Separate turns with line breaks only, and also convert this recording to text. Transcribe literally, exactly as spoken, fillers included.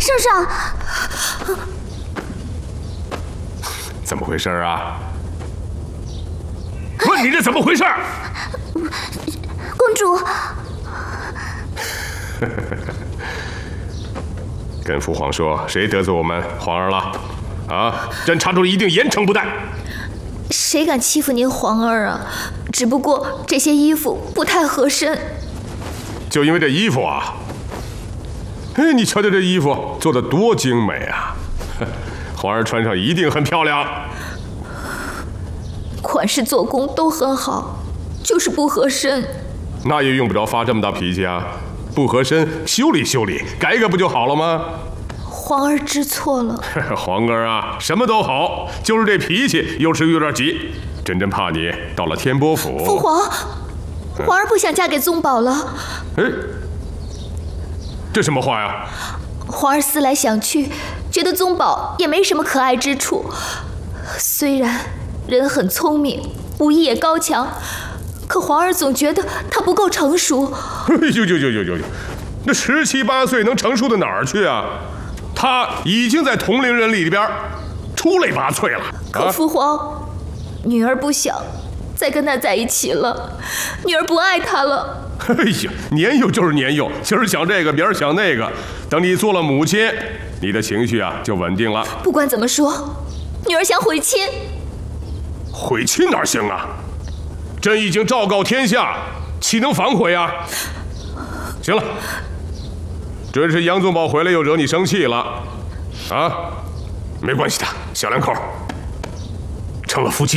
圣上，
怎么回事啊？问你这怎么回事？
公主，
跟父皇说，谁得罪我们皇儿了？啊！朕查出一定严惩不贷。
谁敢欺负您皇儿啊？只不过这些衣服不太合身。
就因为这衣服啊？哎，你瞧瞧这衣服做的多精美啊！皇儿穿上一定很漂亮。
款式做工都很好，就是不合身。
那也用不着发这么大脾气啊！不合身，修理修理，改改不就好了吗？
皇儿知错了。
皇儿啊，什么都好，就是这脾气有时有点急。朕真怕你到了天波府。
父皇，皇儿不想嫁给宗保了。
哎，这什么话呀？
皇儿思来想去，觉得宗保也没什么可爱之处。虽然人很聪明，武艺也高强，可皇儿总觉得他不够成熟。
哎呦呦呦呦呦呦！那十七八岁能成熟到哪儿去啊？他已经在同龄人里边出类拔萃了。
可父皇，啊、女儿不想再跟他在一起了，女儿不爱他了。
哎呀，年幼就是年幼，今儿想这个，明儿想那个。等你做了母亲，你的情绪啊就稳定了。
不管怎么说，女儿想悔亲。
悔亲哪行啊？朕已经昭告天下，岂能反悔啊？行了，准是杨宗保回来又惹你生气了，啊？没关系的，小两口成了夫妻。